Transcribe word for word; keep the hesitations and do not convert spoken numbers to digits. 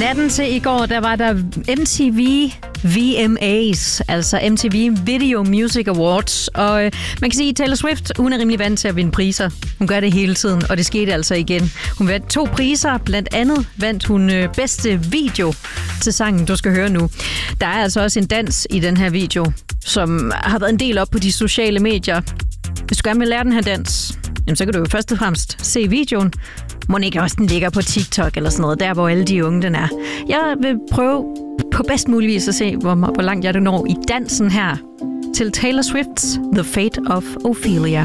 Natten til i går, der var der M T V V M A's, altså M T V Video Music Awards. Og øh, man kan sige, at Taylor Swift, hun er rimelig vant til at vinde priser. Hun gør det hele tiden, og det skete altså igen. Hun vandt to priser, blandt andet vandt hun øh, bedste video til sangen, du skal høre nu. Der er altså også en dans i den her video, som har været en del op på de sociale medier. Hvis du gerne vil lære den her dans, jamen, så kan du jo først og fremmest se videoen. Må ikke også den ligger på TikTok eller sådan noget, der hvor alle de unge den er. Jeg vil prøve på bedst mulig vis at se, hvor, hvor langt jeg du når i dansen her til Taylor Swift's The Fate of Ophelia.